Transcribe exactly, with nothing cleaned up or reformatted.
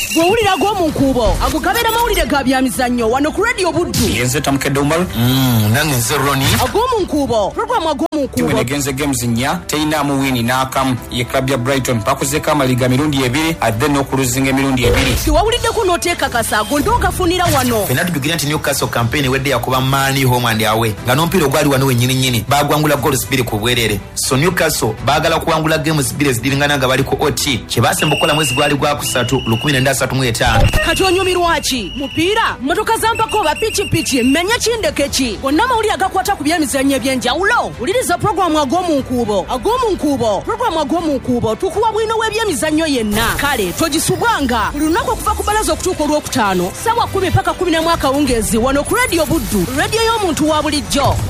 gwewulira gw'omunkuubo agugabira mawulire ga byamizannyo wano ku radio Buddu. Yenze Tamukedde Umar. Mm, nange nze Roni. Agw'omunkuubo programu agw'omunkuubo. Timu negenze games nnya teyinaamu wini n'akamu ye club ya Brighton bakozeko amaliga mirundi ebiri adde n'okuluzinga emirundi ebiri. Tiwawuliddeko n'oteeka kasaago ndoogafunira wano. Fena tupigirira nti Newcastle campaign wedde yakuba Mani home and away nga n'omupiira ogwali wano wennyini nnyini bagwangula goals bbiri ku bwerere. So Newcastle baagala kuwangula games bbiri ezidiringana nga baliko O T kye baasemba okukola mwezi gwali gwa kusatu lukumi nenda asatu mu etaano. Kati onyumirwa ki mupiira mmotoka zampako ba pikipiki mmenya kindeke ki gonna amawulire agakwata ku byemizannyo eby'enjawulo wuliriza programu ag'omunkuubo ag'omunkuubo programu ag'omunkuubo tukuwa bwino w'ebyemizannyo yenna kale togisubwanga buli lunaku okuva ku balaza okutuuka olwokutaano ssaawa kkumi paka kkumi n'emu akawungeezi wano ku radio Buddu radio y'omuntu wa bulijjo.